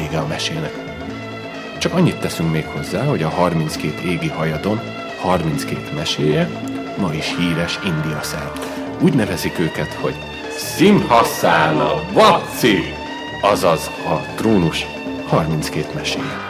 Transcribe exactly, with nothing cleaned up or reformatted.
vége a mesének. Csak annyit teszünk még hozzá, hogy a harminckét égi hajadon harminckét meséje ma is híres India szerte. Úgy nevezik őket, hogy Simhasana Vatsi, azaz a trónus harminckét meséje.